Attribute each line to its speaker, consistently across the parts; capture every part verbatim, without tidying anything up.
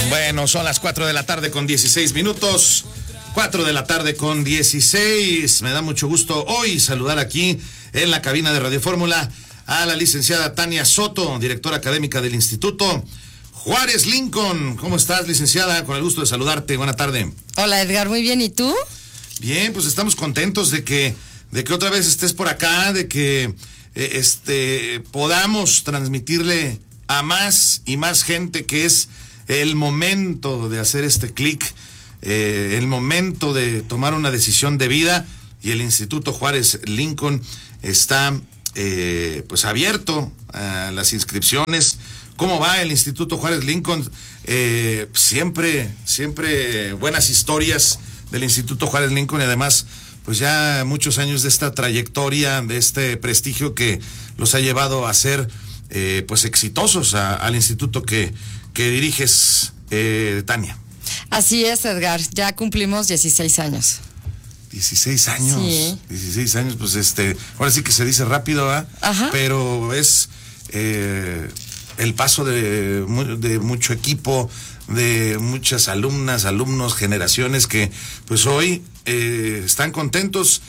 Speaker 1: Bueno, son las cuatro de la tarde con dieciséis minutos. cuatro de la tarde con dieciséis. Me da mucho gusto hoy saludar aquí en la cabina de Radio Fórmula a la licenciada Tania Soto, directora académica del Instituto Juárez Lincoln. ¿Cómo estás, licenciada? Con el gusto de saludarte. Buena tarde.
Speaker 2: Hola, Edgar. Muy bien. ¿Y tú?
Speaker 1: Bien, pues estamos contentos de que, de que otra vez estés por acá, de que eh, este podamos transmitirle a más y más gente que es el momento de hacer este clic, eh, el momento de tomar una decisión de vida, y el Instituto Juárez Lincoln está eh, pues abierto a las inscripciones. ¿Cómo va el Instituto Juárez Lincoln? Eh, siempre, siempre buenas historias del Instituto Juárez Lincoln, y además pues ya muchos años de esta trayectoria, de este prestigio que los ha llevado a ser eh, pues exitosos a, al instituto que, que diriges, eh, Tania.
Speaker 2: Así es, Edgar, ya cumplimos dieciséis años.
Speaker 1: dieciséis años.
Speaker 2: Sí.
Speaker 1: dieciséis años, pues este, ahora sí que se dice rápido, ¿eh?
Speaker 2: Ajá.
Speaker 1: Pero es eh, el paso de, de mucho equipo, de muchas alumnas, alumnos, generaciones que pues hoy eh, están contentos,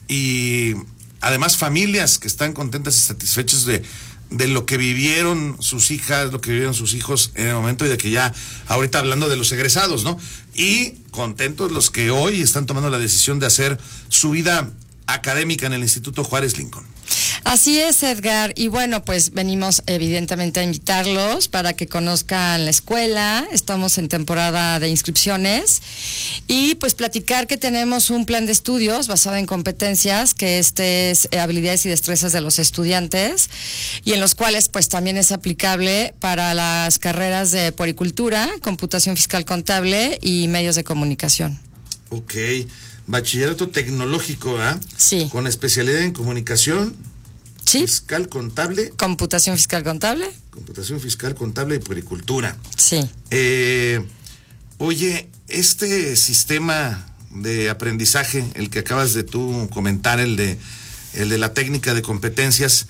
Speaker 1: y además familias que están contentas y satisfechas de, de lo que vivieron sus hijas, lo que vivieron sus hijos en el momento, y de que ya ahorita hablando de los egresados, ¿no? Y contentos los que hoy están tomando la decisión de hacer su vida académica en el Instituto Juárez Lincoln.
Speaker 2: Así es, Edgar, y bueno, pues venimos evidentemente a invitarlos para que conozcan la escuela. Estamos en temporada de inscripciones y pues platicar que tenemos un plan de estudios basado en competencias, que este es eh, habilidades y destrezas de los estudiantes, y en los cuales pues también es aplicable para las carreras de puericultura, computación fiscal contable y medios de comunicación.
Speaker 1: Ok, bachillerato tecnológico, ¿ah? ¿eh?
Speaker 2: Sí.
Speaker 1: Con especialidad en comunicación.
Speaker 2: Sí.
Speaker 1: Fiscal contable.
Speaker 2: Computación fiscal contable.
Speaker 1: Computación fiscal contable y puericultura.
Speaker 2: Sí.
Speaker 1: Eh, oye, este sistema de aprendizaje, el que acabas de tú comentar, el de, el de la técnica de competencias,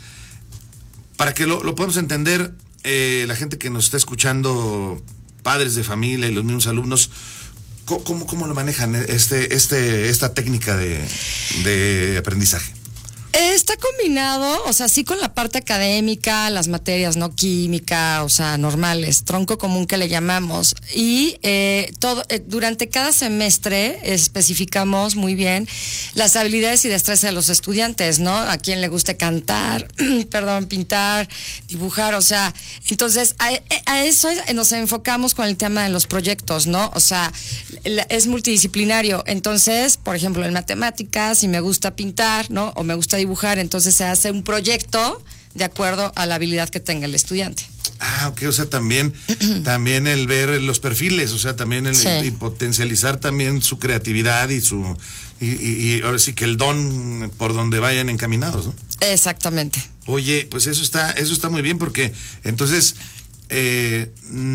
Speaker 1: para que lo, lo podamos entender, eh, la gente que nos está escuchando, padres de familia y los mismos alumnos, ¿cómo, cómo, cómo lo manejan este, este, esta técnica de, de aprendizaje?
Speaker 2: Está combinado, o sea, sí, con la parte académica, las materias, ¿no? Química, o sea, normales, tronco común que le llamamos. Y eh, todo eh, durante cada semestre especificamos muy bien las habilidades y destrezas de los estudiantes, ¿no? A quien le guste cantar, perdón, pintar, dibujar, o sea, entonces a, a eso nos enfocamos con el tema de los proyectos, ¿no? O sea, es multidisciplinario. Entonces, por ejemplo, en matemáticas, si me gusta pintar, ¿no? O me gusta dibujar, entonces se hace un proyecto de acuerdo a la habilidad que tenga el estudiante.
Speaker 1: Ah, ok, o sea, también, también el ver los perfiles, o sea, también el,
Speaker 2: sí.
Speaker 1: y potencializar también su creatividad y su, y, y, y ahora sí que el don por donde vayan encaminados, ¿no?
Speaker 2: Exactamente.
Speaker 1: Oye, pues eso está, eso está muy bien, porque entonces eh,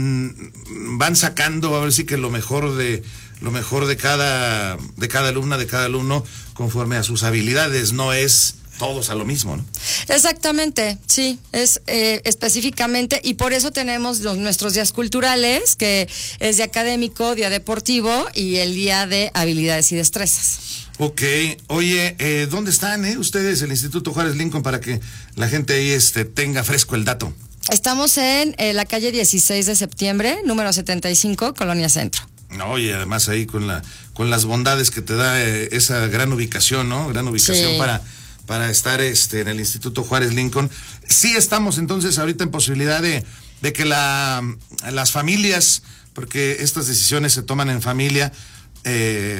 Speaker 1: van sacando ahora sí que lo mejor de lo mejor de cada de cada alumna, de cada alumno, conforme a sus habilidades, no es todos a lo mismo, ¿no?
Speaker 2: Exactamente, sí, es eh, específicamente, y por eso tenemos los, nuestros días culturales, que es día académico, día deportivo y el día de habilidades y destrezas.
Speaker 1: Ok, oye, eh, ¿dónde están eh, ustedes, el Instituto Juárez Lincoln, para que la gente ahí este, tenga fresco el dato?
Speaker 2: Estamos en eh, la calle dieciséis de septiembre, número setenta y cinco, Colonia Centro.
Speaker 1: No, y además ahí con la con las bondades que te da eh, esa gran ubicación, ¿no? Gran ubicación
Speaker 2: sí.
Speaker 1: para para estar este en el Instituto Juárez Lincoln. Sí estamos entonces ahorita en posibilidad de, de que la las familias, porque estas decisiones se toman en familia, eh,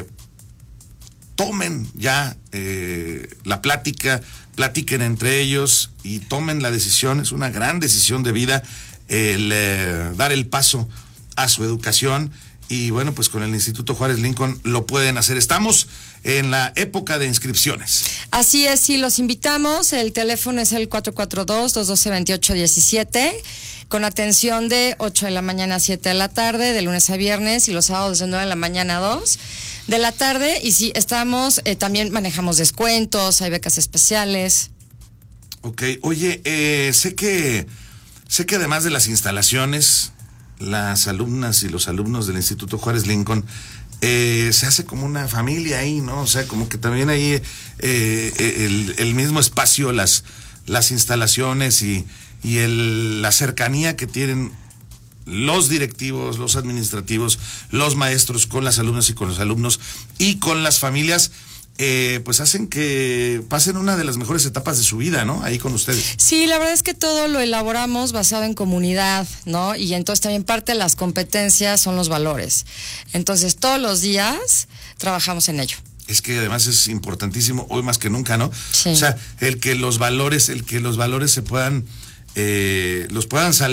Speaker 1: tomen ya eh, la plática, platiquen entre ellos y tomen la decisión. Es una gran decisión de vida el eh, dar el paso a su educación. Y bueno, pues con el Instituto Juárez Lincoln lo pueden hacer. Estamos en la época de inscripciones.
Speaker 2: Así es, sí, los invitamos. El teléfono es el cuatro cuatro dos, dos uno dos, dos ocho uno siete, con atención de ocho de la mañana a siete de la tarde, de lunes a viernes, y los sábados de nueve de la mañana a dos de la tarde. Y sí, estamos, eh, también manejamos descuentos, hay becas especiales.
Speaker 1: Ok, oye, eh, sé que sé que además de las instalaciones, las alumnas y los alumnos del Instituto Juárez Lincoln, eh, se hace como una familia ahí, ¿no? O sea, como que también ahí eh, el, el mismo espacio, las, las instalaciones y, y el, la cercanía que tienen los directivos, los administrativos, los maestros con las alumnas y con los alumnos y con las familias, eh, pues hacen que pasen una de las mejores etapas de su vida, ¿no? Ahí con ustedes.
Speaker 2: Sí, la verdad es que todo lo elaboramos basado en comunidad, ¿no? Y entonces también parte de las competencias son los valores. Entonces todos los días trabajamos en ello.
Speaker 1: Es que además es importantísimo, hoy más que nunca, ¿no?
Speaker 2: Sí.
Speaker 1: O sea, el que los valores, el que los valores se puedan, eh, los puedan salir.